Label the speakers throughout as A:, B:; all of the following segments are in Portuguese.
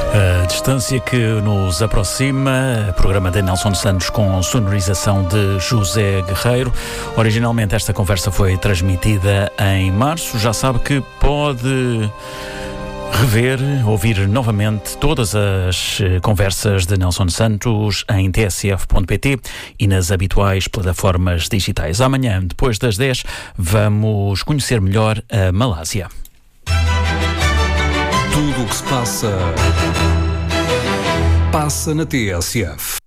A: A distância que nos aproxima, programa de Nelson Santos com sonorização de José Guerreiro. Originalmente esta conversa foi transmitida em março. Já sabe que pode rever, ouvir novamente todas as conversas de Nelson Santos em tsf.pt e nas habituais plataformas digitais. Amanhã, depois das 10, vamos conhecer melhor a Malásia.
B: Tudo o que se passa na TSF.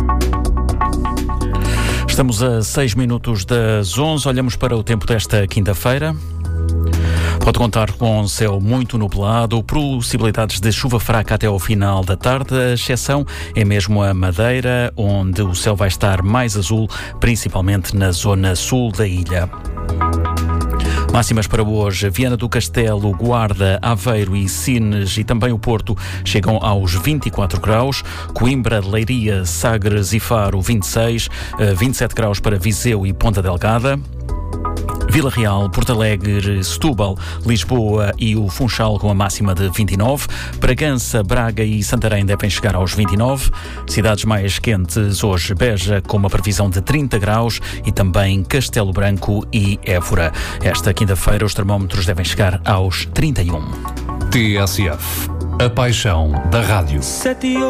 A: Estamos a 6 minutos das 11. Olhamos para o tempo desta quinta-feira. Pode contar com céu muito nublado, possibilidades de chuva fraca até ao final da tarde. A exceção é mesmo a Madeira, onde o céu vai estar mais azul, principalmente na zona sul da ilha. Máximas para hoje: Viana do Castelo, Guarda, Aveiro e Sines e também o Porto chegam aos 24 graus. Coimbra, Leiria, Sagres e Faro 26, 27 graus para Viseu e Ponta Delgada. Vila Real, Porto Alegre, Setúbal, Lisboa e o Funchal com a máxima de 29. Bragança, Braga e Santarém devem chegar aos 29. Cidades mais quentes hoje: Beja com uma previsão de 30 graus e também Castelo Branco e Évora. Esta quinta-feira os termómetros devem chegar aos 31.
B: TSF, a paixão da rádio.